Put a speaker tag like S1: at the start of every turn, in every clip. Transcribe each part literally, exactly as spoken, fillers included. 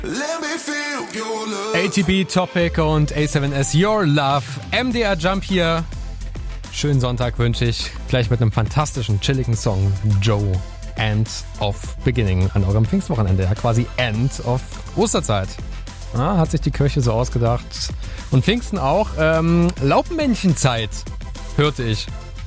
S1: A T B, Topic und A seven S Your Love. M D R Jump hier. Schönen Sonntag wünsche ich. Gleich mit einem fantastischen, chilligen Song. Joe, End of Beginning an eurem Pfingstwochenende. Ja, quasi End of Osterzeit. Ja, hat sich die Kirche so ausgedacht. Und Pfingsten auch. Ähm, Laubmännchenzeit, hörte ich.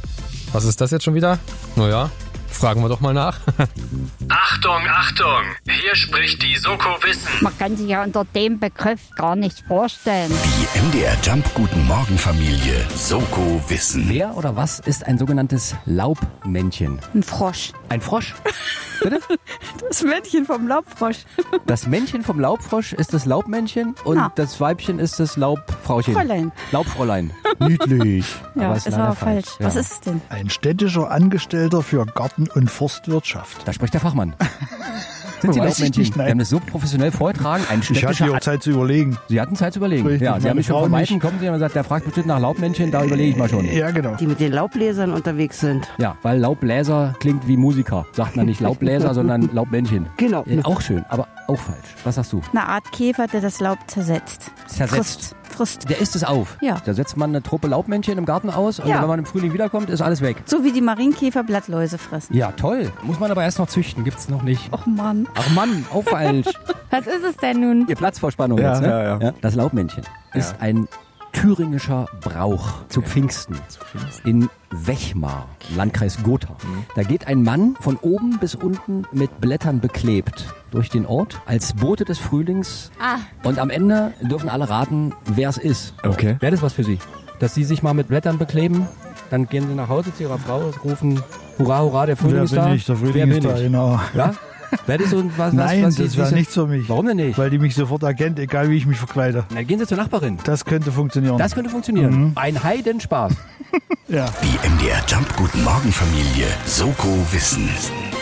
S1: Was ist das jetzt schon wieder? Naja, fragen wir doch mal nach.
S2: Achtung, Achtung! Hier spricht die Soko Wissen.
S3: Man kann sich ja unter dem Begriff gar nicht vorstellen.
S4: Die M D R Jump Guten Morgen Familie Soko Wissen.
S5: Wer oder was ist ein sogenanntes Laubmännchen?
S3: Ein Frosch.
S5: Ein Frosch? Bitte?
S3: Das Männchen vom Laubfrosch.
S5: Das Männchen vom Laubfrosch ist das Laubmännchen und
S3: Ja.
S5: das Weibchen ist das Laubfrauchen.
S3: Fräulein.
S5: Laubfräulein. Niedlich.
S3: Ja,
S5: aber
S3: ist
S5: leider
S3: aber falsch.
S5: Ja.
S3: Was ist es denn?
S6: Ein städtischer Angestellter für Garten- und Forstwirtschaft.
S5: Da spricht der Fachmann. Sind Sie
S6: Weiß ich
S5: Laubmännchen?
S6: nicht, nein.
S5: Wir haben das so professionell vorgetragen. Ein
S6: Ich hatte
S5: städtischer
S6: ja auch Zeit zu überlegen.
S5: Sie hatten Zeit zu überlegen.
S6: Richtig,
S5: Ja, Sie haben
S6: meine
S5: mich schon
S6: Frau
S5: von
S6: nicht.
S5: Weitem kommen Sie und haben gesagt, der fragt bestimmt nach Laubmännchen, da überlege ich mal schon.
S6: Ja, genau.
S7: Die mit den Laubbläsern unterwegs sind.
S5: Ja, weil Laubbläser klingt wie Musiker. Sagt man nicht Laubbläser, sondern Laubmännchen.
S7: Genau.
S5: Äh, Auch schön, aber auch falsch. Was sagst du?
S3: Eine Art Käfer, der das Laub zersetzt.
S5: Zersetzt.
S3: Frisst. Frisst.
S5: Der isst es auf.
S3: Ja.
S5: Da setzt man eine Truppe Laubmännchen im Garten aus und
S3: Ja.
S5: wenn man im Frühling wiederkommt, ist alles weg.
S3: So wie die Marienkäfer Blattläuse fressen.
S5: Ja, toll. Muss man aber erst noch züchten. Gibt's noch nicht.
S3: Och Mann.
S5: Ach Mann, auch falsch.
S3: Was ist es denn nun?
S5: Ihr Platzvorspannung
S6: Ja,
S5: jetzt, ne?
S6: ja, ja.
S5: Das Laubmännchen ist ein thüringischer Brauch zu Pfingsten in Wechmar, Landkreis Gotha. Da geht ein Mann von oben bis unten mit Blättern beklebt durch den Ort als Bote des Frühlings.
S3: Ah.
S5: Und am Ende dürfen alle raten, wer es ist.
S6: Okay.
S5: Wäre das was für Sie? Dass Sie sich mal mit Blättern bekleben, dann gehen Sie nach Hause zu Ihrer Frau, rufen Hurra, hurra, der Frühling
S6: Wer
S5: ist
S6: bin
S5: da.
S6: ich? Der Frühling
S5: wer
S6: ist
S5: bin
S6: da,
S5: ich?
S6: genau.
S5: Ja? Wäre das so was,
S6: Nein,
S5: was, was
S6: das
S5: Sie-
S6: wäre
S5: Sie-
S6: nichts für mich.
S5: Warum denn nicht?
S6: Weil die mich sofort erkennt, egal wie ich mich verkleide.
S5: Dann gehen Sie zur Nachbarin.
S6: Das könnte funktionieren.
S5: Das könnte funktionieren.
S6: Mhm.
S5: Ein Heidenspaß.
S6: ja.
S4: Die M D R Jump Guten Morgen Familie Soko Wissen.